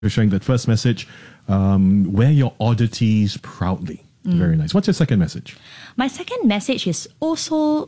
You're showing that first message, wear your oddities proudly. Very nice. What's your second message? My second message is also,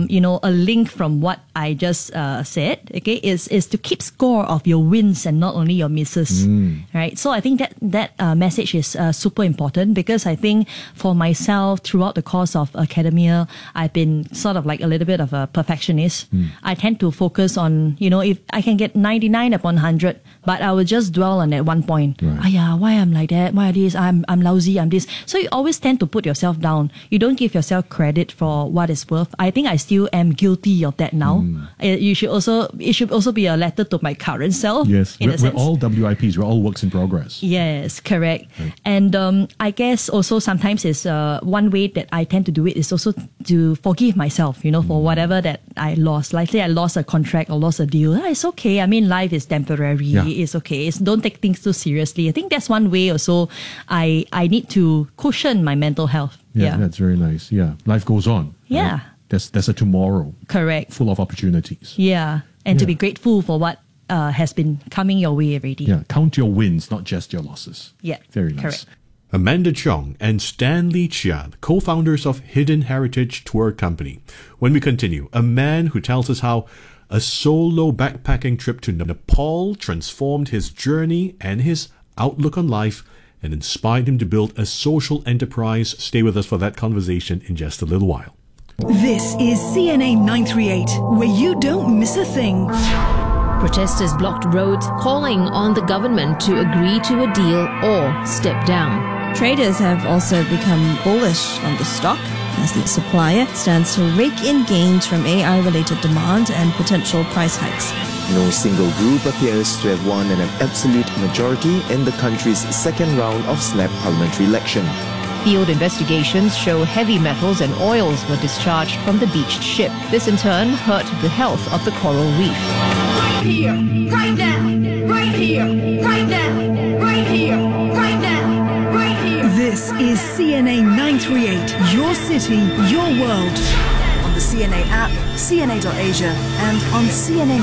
a link from what I just said. Okay, is to keep score of your wins and not only your misses. Right. So I think that message is super important, because I think for myself throughout the course of academia, I've been sort of like a little bit of a perfectionist. I tend to focus on, if I can get 99 upon 100, but I will just dwell on that one point. Right. Why I'm like that? Why this? I'm lousy. I'm this. So you always tend to put yourself down. You don't give yourself credit for what it's worth. I think I still am guilty of that now. It should also be a letter to my current self. Yes, we're all WIPs. We're all works in progress. Yes, correct. Right. And I guess also sometimes is one way that I tend to do it is also to forgive myself, for whatever that I lost. Like say I lost a contract or lost a deal. It's okay. I mean, life is temporary. Yeah. It's okay. Don't take things too seriously. I think that's one way also I need to cushion my mental health. Yeah, that's very nice. Yeah, life goes on. Yeah. Right? There's a tomorrow. Correct. Full of opportunities. Yeah. And to be grateful for what has been coming your way already. Yeah, count your wins, not just your losses. Yeah. Very nice. Correct. Amanda Chong and Stanley Chia, co-founders of Hidden Heritage Tour Company. When we continue, a man who tells us how a solo backpacking trip to Nepal transformed his journey and his outlook on life and inspired him to build a social enterprise. Stay with us for that conversation in just a little while. This is CNA 938, where you don't miss a thing. Protesters blocked roads, calling on the government to agree to a deal or step down. Traders have also become bullish on the stock as the supplier stands to rake in gains from AI-related demand and potential price hikes. No single group appears to have won an absolute majority in the country's second round of snap parliamentary election. Field investigations show heavy metals and oils were discharged from the beached ship. This in turn hurt the health of the coral reef. Right here, right now, right here, right now, right here, right now, right here. This is CNA 938, your city, your world. On the CNA app, CNA.Asia, and on CNA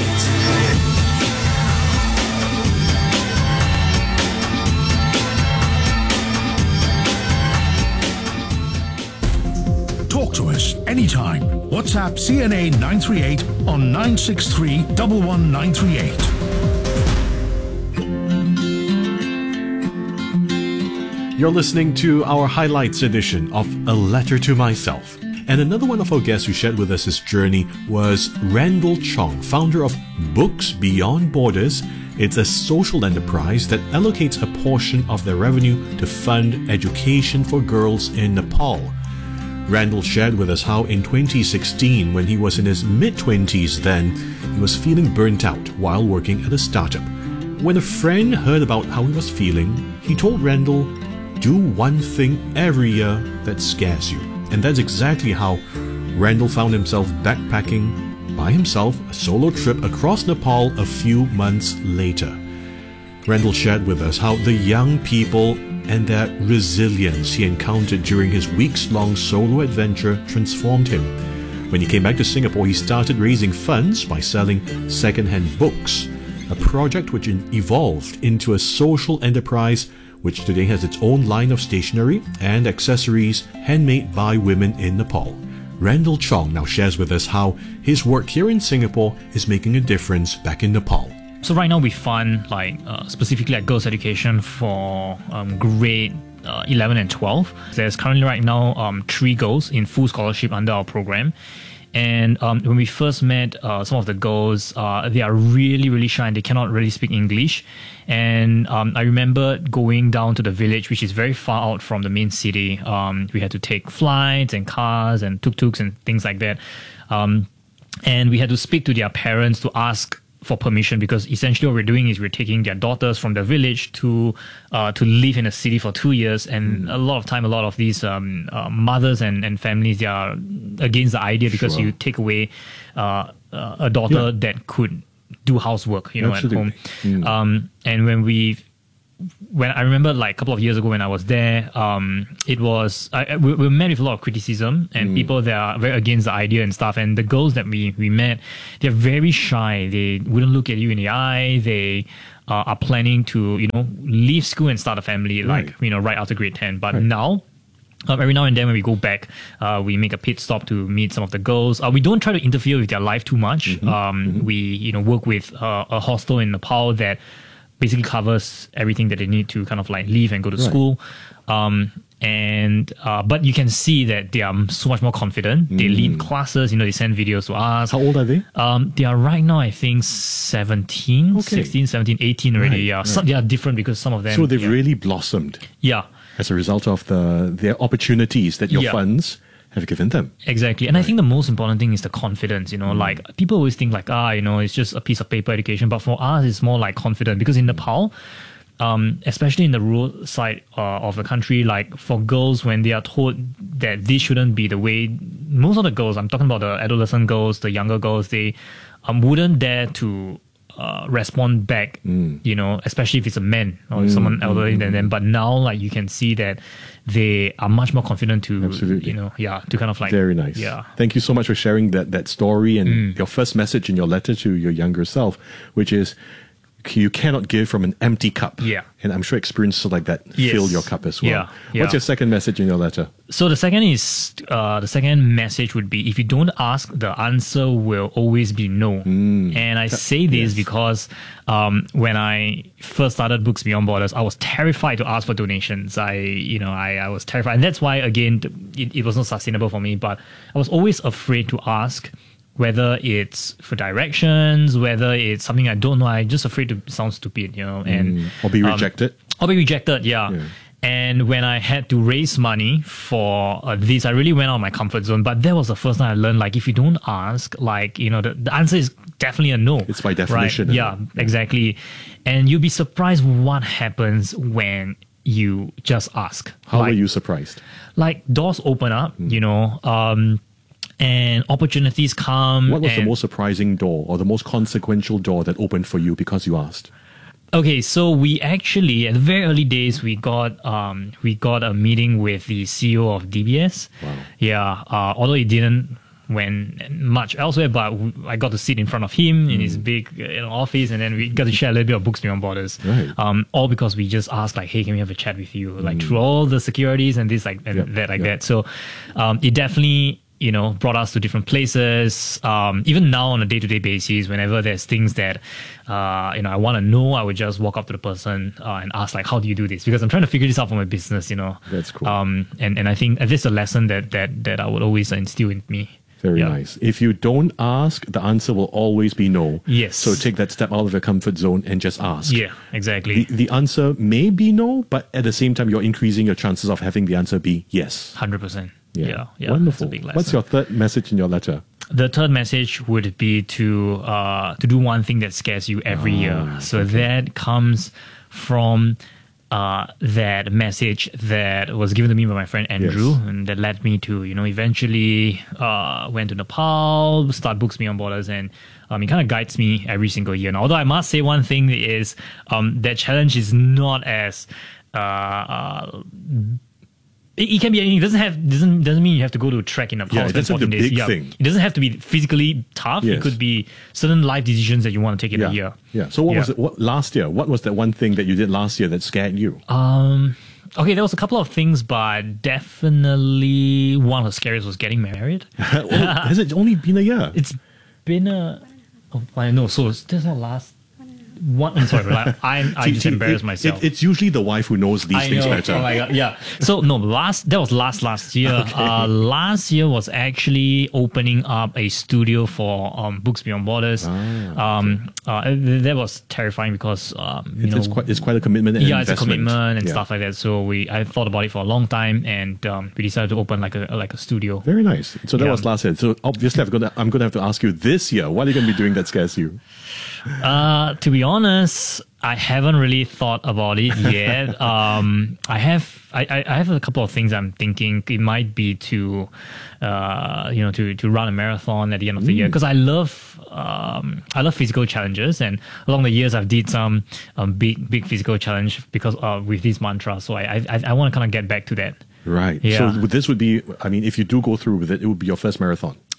938. Talk to us anytime. WhatsApp CNA 938 on 963 11938. You're listening to our highlights edition of A Letter to Myself. And another one of our guests who shared with us his journey was Randall Chong, founder of Books Beyond Borders. It's a social enterprise that allocates a portion of their revenue to fund education for girls in Nepal. Randall shared with us how in 2016, when he was in his mid-20s then, he was feeling burnt out while working at a startup. When a friend heard about how he was feeling, he told Randall, do one thing every year that scares you. And that's exactly how Randall found himself backpacking by himself, a solo trip across Nepal a few months later. Randall shared with us how the young people and their resilience he encountered during his weeks-long solo adventure transformed him. When he came back to Singapore, he started raising funds by selling second-hand books, a project which evolved into a social enterprise which today has its own line of stationery and accessories handmade by women in Nepal. Randall Chong now shares with us how his work here in Singapore is making a difference back in Nepal. So right now we fund specifically girls' education for grade 11 and 12. There's currently right now 3 girls in full scholarship under our program. And when we first met some of the girls, they are really, really shy and they cannot really speak English. And I remember going down to the village, which is very far out from the main city. We had to take flights and cars and tuk-tuks and things like that. And we had to speak to their parents to ask for permission, because essentially what we're doing is we're taking their daughters from the village to live in a city for 2 years, and a lot of these mothers and families, they are against the idea, because you take away a daughter that could do housework, at home. And when I remember a couple of years ago when I was there, it was we met with a lot of criticism and people that are very against the idea and stuff. And the girls that we met, they're very shy. They wouldn't look at you in the eye. They are planning to, leave school and start a family, Right. right after grade 10. But now, every now and then when we go back, we make a pit stop to meet some of the girls. We don't try to interfere with their life too much. We, work with a hostel in Nepal that basically covers everything that they need to kind of like leave and go to school. But you can see that they are so much more confident. They lead classes, they send videos to us. How old are they? They are right now, I think, 17, 16, 17, 18 already. Right, Yeah. right. Some, they are different because some of them. So they've really blossomed Yeah. as a result of their opportunities that your Yeah. funds have given them. Exactly. And I think the most important thing is the confidence, like people always think like, it's just a piece of paper education. But for us, it's more like confident because in Nepal, especially in the rural side of the country, like for girls, when they are told that this shouldn't be the way, most of the girls, I'm talking about the adolescent girls, the younger girls, they wouldn't dare to respond back, especially if it's a man or someone elderly than them. But now, like you can see that they are much more confident to, Absolutely. to kind of like. Very nice. Yeah. Thank you so much for sharing that story and your first message in your letter to your younger self, which is you cannot give from an empty cup. Yeah. And I'm sure experiences like that Yes. fill your cup as well. Yeah, yeah. What's your second message in your letter? So the second message would be, if you don't ask, the answer will always be no. And I say this because when I first started Books Beyond Borders, I was terrified to ask for donations. I was terrified, and that's why again it was not sustainable for me. But I was always afraid to ask, whether it's for directions, whether it's something I don't know. I'm just afraid to sound stupid, and Or be rejected? Or be rejected, yeah. And when I had to raise money for this, I really went out of my comfort zone. But that was the first time I learned, like, if you don't ask, like, the answer is definitely a no. It's by definition. Right? Yeah, exactly. And you'll be surprised what happens when you just ask. How were you surprised? Like, doors open up, and opportunities come. What was the most surprising door or the most consequential door that opened for you because you asked? Okay, so we actually, at the very early days, we got a meeting with the CEO of DBS. Wow. Yeah, although it didn't went much elsewhere, but I got to sit in front of him in his big office, and then we got to share a little bit of Books Beyond Borders. Right. All because we just asked, like, hey, can we have a chat with you? Like, through all the securities and this, like, and that. So it definitely, brought us to different places. Even now on a day-to-day basis, whenever there's things that, I want to know, I would just walk up to the person and ask, like, how do you do this? Because I'm trying to figure this out for my business, That's cool. And I think this is a lesson that I would always instill in me. Very nice. If you don't ask, the answer will always be no. Yes. So take that step out of your comfort zone and just ask. Yeah, exactly. The answer may be no, but at the same time, you're increasing your chances of having the answer be yes. 100%. Yeah. Wonderful. That's a big lesson. What's your third message in your letter? The third message would be to do one thing that scares you every year. So that comes from that message that was given to me by my friend Andrew, and that led me to, eventually went to Nepal, start Books Beyond Borders, and it kind of guides me every single year. Now, although I must say one thing is that challenge is not as it can be anything. It doesn't mean you have to go to a trek in Nepal. Yeah, that's like the big thing. It doesn't have to be physically tough. Yes. It could be certain life decisions that you want to take in a year. Yeah. So what was it? Last year? What was that one thing that you did last year that scared you? Okay, there was a couple of things, but definitely one of the scariest was getting married. Has it only been a year? It's been I know. So this not last. I'm sorry, but I just embarrassed myself. It's usually the wife who knows these things better. Oh my God, yeah. So no, that was last year. Okay. Last year was actually opening up a studio for Books Beyond Borders. That was terrifying because it's quite a commitment. And it's a investment. commitment and stuff like that. So I thought about it for a long time, and we decided to open like a studio. Very nice. So that was last year. So obviously, I'm gonna have to ask you this year. What are you gonna be doing that scares you? To be honest, I haven't really thought about it yet. I have a couple of things I'm thinking. It might be to run a marathon at the end of the year, because I love physical challenges, and along the years I've did some big physical challenge because with this mantra. So I want to kind of get back to that. Right. Yeah. So this would be, if you do go through with it, it would be your first marathon.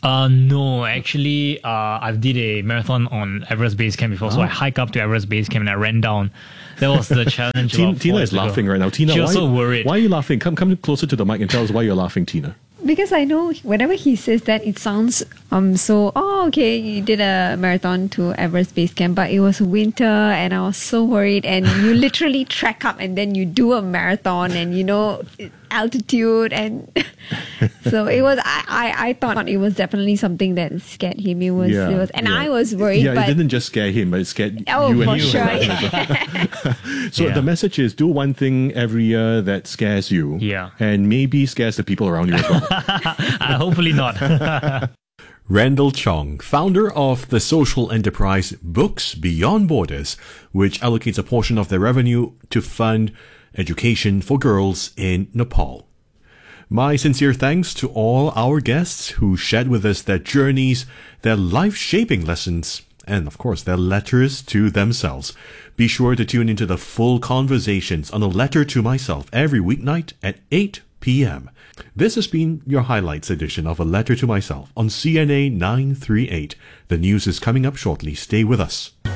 No, actually, I did a marathon on Everest Base Camp before, so I hiked up to Everest Base Camp and I ran down. That was the challenge. Tina is laughing right now. Tina, she was so worried. Why are you laughing? Come closer to the mic and tell us why you're laughing, Tina. Because I know whenever he says that, it sounds okay, you did a marathon to Everest Base Camp, but it was winter and I was so worried. And you literally trek up and then you do a marathon and altitude, and so it was. I thought it was definitely something that scared him. It was, I was worried. Yeah, but it didn't just scare him, but it scared you for and you. sure. So the message is: do one thing every year that scares you, and maybe scares the people around you as well. Hopefully not. Randall Chong, founder of the social enterprise Books Beyond Borders, which allocates a portion of their revenue to fund education for girls in Nepal. My sincere thanks to all our guests who shared with us their journeys, their life-shaping lessons, and of course their letters to themselves. Be sure to tune into the full conversations on A Letter to Myself every weeknight at 8 p.m. This has been your highlights edition of A Letter to Myself on CNA 938. The news is coming up shortly. Stay with us.